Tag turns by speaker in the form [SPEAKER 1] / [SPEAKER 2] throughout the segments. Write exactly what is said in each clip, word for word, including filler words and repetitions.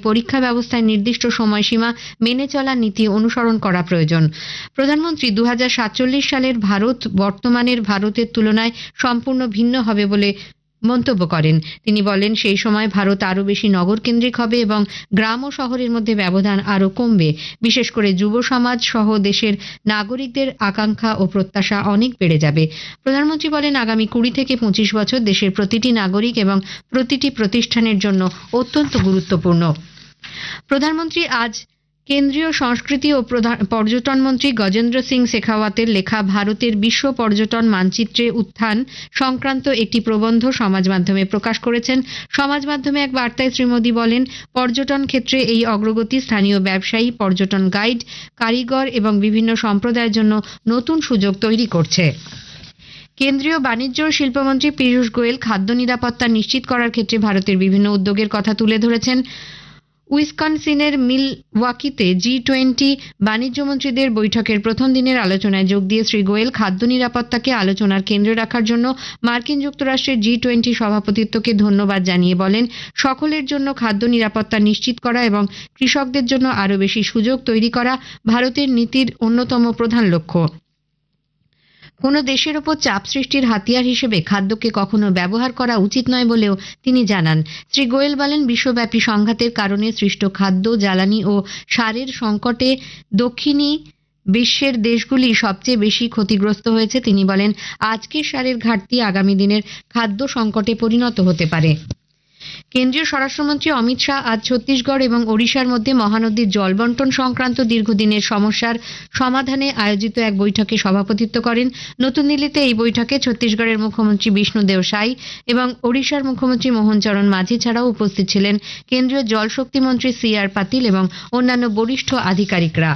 [SPEAKER 1] পরীক্ষা ব্যবস্থায় নির্দিষ্ট সময়সীমা মেনে চলার নীতি অনুসরণ করা প্রয়োজন। প্রধানমন্ত্রী দু হাজার সাতচল্লিশ সালের ভারত বর্তমানের ভারতের তুলনায় সম্পূর্ণ ভিন্ন হবে বলে মন্তব্য করেন। তিনি বলেন, সেই সময় ভারত আরও বেশি নগর কেন্দ্রিক হবে এবং গ্রাম ও শহরের মধ্যে ব্যবধান আরও কমবে। বিশেষ করে যুব সমাজ সহ দেশের নাগরিকদের আকাঙ্ক্ষা ও প্রত্যাশা অনেক বেড়ে যাবে। প্রধানমন্ত্রী বলেন, আগামী কুড়ি থেকে পঁচিশ বছর দেশের প্রতিটি নাগরিক এবং প্রতিটি প্রতিষ্ঠানের জন্য অত্যন্ত গুরুত্বপূর্ণ। প্রধানমন্ত্রী আজ কেন্দ্রীয় সংস্কৃতি ও পর্যটন মন্ত্রী গজেন্দ্র সিং শেখাওয়াতের লেখা ভারতের বিশ্ব পর্যটন মানচিত্রে উত্থান সংক্রান্ত একটি প্রবন্ধ সমাজ মাধ্যমে প্রকাশ করেছেন। সমাজ মাধ্যমে এক বার্তায় শ্রী মোদী বলেন, পর্যটন ক্ষেত্রে এই অগ্রগতি স্থানীয় ব্যবসায়ী, পর্যটন গাইড, কারিগর এবং বিভিন্ন সম্প্রদায়ের জন্য নতুন সুযোগ তৈরি করছে। কেন্দ্রীয় বাণিজ্য ও শিল্পমন্ত্রী পীযূষ গোয়েল খাদ্য নিরাপত্তা নিশ্চিত করার ক্ষেত্রে ভারতের বিভিন্ন উদ্যোগের কথা তুলে ধরেছেন। উইসকনসিনের মিলওয়াকিতে জি টোয়েন্টি বাণিজ্য মন্ত্রীদের বৈঠকের প্রথম দিনের আলোচনায় যোগ দিয়ে শ্রী গোয়েল খাদ্য নিরাপত্তাকে আলোচনার কেন্দ্রে রাখার জন্য মার্কিন যুক্তরাষ্ট্রের জি টোয়েন্টি সভাপতিত্বকে ধন্যবাদ জানিয়ে বলেন, সকলের জন্য খাদ্য নিরাপত্তা নিশ্চিত করা এবং কৃষকদের জন্য আরও বেশি সুযোগ তৈরি করা ভারতের নীতির অন্যতম প্রধান লক্ষ্য। কোনো দেশের ওপর চাপ সৃষ্টির হাতিয়ার হিসেবে খাদ্যকে কখনো ব্যবহার করা উচিত নয় বলেও তিনি জানান। শ্রী গোয়েল বলেন, বিশ্বব্যাপী সংঘাতের কারণে সৃষ্ট খাদ্য, জ্বালানি ও সারের সংকটে দক্ষিণী বিশ্বের দেশগুলি সবচেয়ে বেশি ক্ষতিগ্রস্ত হয়েছে। তিনি বলেন, আজকের সারের ঘাটতি আগামী দিনের খাদ্য সংকটে পরিণত হতে পারে। কেন্দ্রীয় স্বরাষ্ট্রমন্ত্রী অমিত শাহ আজ ছত্তিশগড় এবং ওড়িশার মধ্যে মহানদীর জল বন্টন সংক্রান্ত দীর্ঘদিনের সমস্যার সমাধানে আয়োজিত এক বৈঠকে সভাপতিত্ব করেন। নতুন দিল্লিতে এই বৈঠকে ছত্তিশগড়ের মুখ্যমন্ত্রী বিষ্ণুদেব সাই এবং ওড়িশার মুখ্যমন্ত্রী মোহন চরণ মাঝি ছাড়াও উপস্থিত ছিলেন কেন্দ্রীয় জলশক্তি মন্ত্রী সি আর পাতিল এবং অন্যান্য বরিষ্ঠ আধিকারিকরা।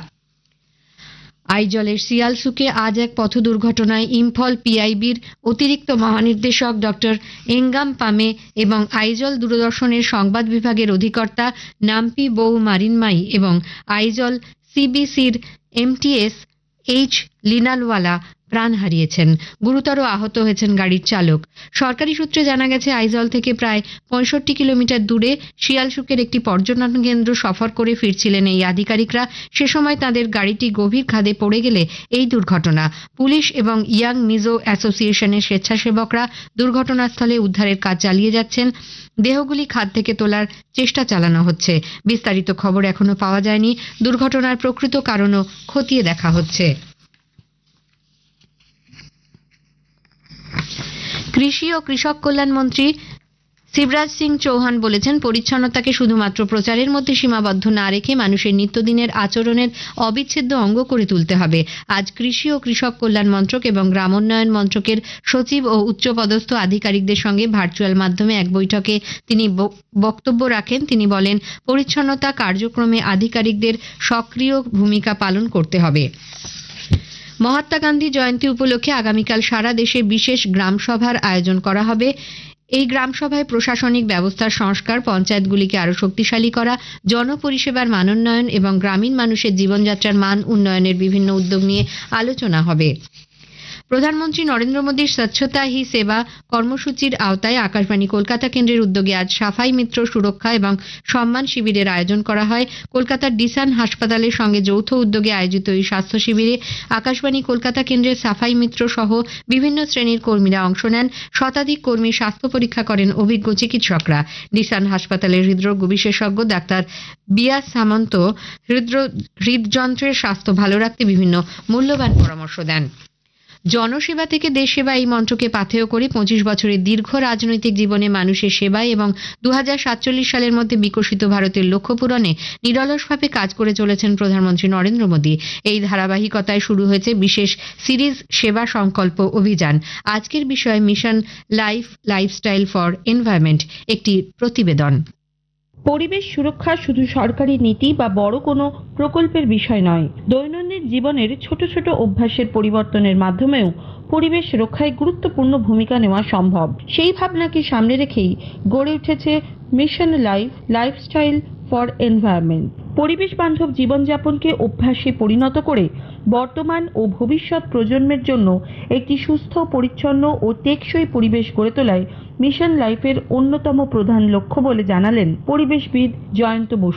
[SPEAKER 1] আইজলের শিয়ালসুকে আজ এক পথ দুর্ঘটনায় ইম্ফল পিআইবির অতিরিক্ত মহানির্দেশক ডক্টর এঙ্গাম পামে এবং আইজল দূরদর্শনের সংবাদ বিভাগের অধিকর্তা নাম্পি বৌ মারিনমাই এবং আইজল সিবিসির এমটিএস এইচ লিনালওয়ালা প্রাণ হারিয়েছেন। গুরুতর আহত হয়েছেন গাড়ির চালক। সরকারি সূত্রে জানা গেছে, আইজল থেকে প্রায় পঁয়ষট্টি কিলোমিটার দূরে শিয়ালসুকের একটি পর্যটন কেন্দ্র সফর করে ফিরছিলেন এই আধিকারিকরা। সে সময় তাদের গাড়িটি গভীর খাদে পড়ে গেলে এই দুর্ঘটনা। পুলিশ এবং ইয়াং মিজো অ্যাসোসিয়েশনের স্বেচ্ছাসেবকরা দুর্ঘটনাস্থলে উদ্ধারের কাজ চালিয়ে যাচ্ছেন। দেহগুলি খাদ থেকে তোলার চেষ্টা চালানো হচ্ছে। বিস্তারিত খবর এখনো পাওয়া যায়নি। দুর্ঘটনার প্রকৃত কারণও খতিয়ে দেখা হচ্ছে। কৃষি ও কৃষক কল্যাণ মন্ত্রী শিবরাজ সিং চৌহান বলেছেন, পরিচ্ছন্নতাকে শুধুমাত্র প্রচারের মধ্যে সীমাবদ্ধ না রেখে মানুষের নিত্যদিনের আচরণের অবিচ্ছেদ্য অঙ্গ করে তুলতে হবে। আজ কৃষি ও কৃষক কল্যাণ মন্ত্রক এবং গ্রামোন্নয়ন মন্ত্রকের সচিব ও উচ্চপদস্থ আধিকারিকদের সঙ্গে ভার্চুয়াল মাধ্যমে এক বৈঠকে তিনি বক্তব্য রাখেন। তিনি বলেন, পরিচ্ছন্নতা কার্যক্রমে আধিকারিকদের সক্রিয় ভূমিকা পালন করতে হবে। মহাত্মা গান্ধী জয়ন্তী উপলক্ষে আগামীকাল সারা দেশে বিশেষ গ্রামসভার আয়োজন করা হবে। এই গ্রামসভায় প্রশাসনিক ব্যবস্থার সংস্কার, পঞ্চায়েতগুলিকে আরও শক্তিশালী করা, জনপরিষেবার মানোন্নয়ন এবং গ্রামীণ মানুষের জীবনযাত্রার মান উন্নয়নের বিভিন্ন উদ্যোগ নিয়ে আলোচনা হবে। প্রধানমন্ত্রী নরেন্দ্র মোদীর স্বচ্ছতা হি সেবা কর্মসূচির আওতায় আকাশবাণী কলকাতা কেন্দ্রের উদ্যোগে আজ সাফাই মিত্র সুরক্ষা এবং সম্মান শিবিরের আয়োজন করা হয়। কলকাতার ডিসান হাসপাতালের সঙ্গে যৌথ উদ্যোগে আয়োজিত এই স্বাস্থ্য শিবিরে আকাশবাণী কলকাতা কেন্দ্রের সাফাই মিত্র সহ বিভিন্ন শ্রেণীর কর্মীরা অংশ নেন। শতাধিক কর্মী স্বাস্থ্য পরীক্ষা করেন অভিজ্ঞ চিকিৎসকরা। ডিসান হাসপাতালের হৃদরোগ বিশেষজ্ঞ ডাক্তার বিয়াস সামন্ত হৃদযন্ত্রের স্বাস্থ্য ভালো রাখতে বিভিন্ন মূল্যবান পরামর্শ দেন। জনসেবা থেকে দেশ সেবা এই মন্ত্রকে পাথেয় করে পঁচিশ বছরের দীর্ঘ রাজনৈতিক জীবনে মানুষের সেবায় এবং দু হাজার সাতচল্লিশ সালের মধ্যে বিকশিত ভারতের লক্ষ্য পূরণে নিরলসভাবে কাজ করে চলেছেন প্রধানমন্ত্রী নরেন্দ্র মোদী। এই ধারাবাহিকতায় শুরু হয়েছে বিশেষ সিরিজ সেবা সংকল্প অভিযান। আজকের বিষয় mission life lifestyle for environment, একটি প্রতিবেদন।
[SPEAKER 2] পরিবেশ সুরক্ষা শুধু সরকারি নীতি বা বড় কোনো প্রকল্পের বিষয় নয়। দৈনন্দিন জীবনের ছোট ছোট অভ্যাসের পরিবর্তনের মাধ্যমেও পরিবেশ রক্ষায় গুরুত্বপূর্ণ ভূমিকা নেওয়া সম্ভব। সেই ভাবনাকে সামনে রেখেই গড়ে উঠেছে mission life lifestyle for environment. পরিবেশ বান্ধব জীবনযাপনকে অভ্যাসে পরিণত করে বর্তমান ও ভবিষ্যৎ প্রজন্মের জন্য একটি সুস্থ, পরিচ্ছন্ন ও টেকসই পরিবেশ গড়ে তোলাই মিশন লাইফের অন্যতম প্রধান লক্ষ্য বলে জানালেন পরিবেশবিদ জয়ন্ত বসু।